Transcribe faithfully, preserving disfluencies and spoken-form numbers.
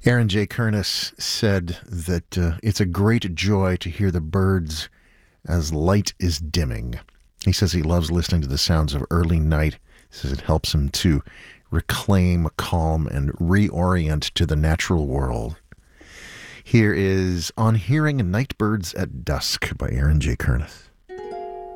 Aaron J. Kernis said that uh, it's a great joy to hear the birds as light is dimming. He says he loves listening to the sounds of early night. He says it helps him to reclaim calm and reorient to the natural world. Here is On Hearing Night Birds at Dusk by Aaron J. Kernis.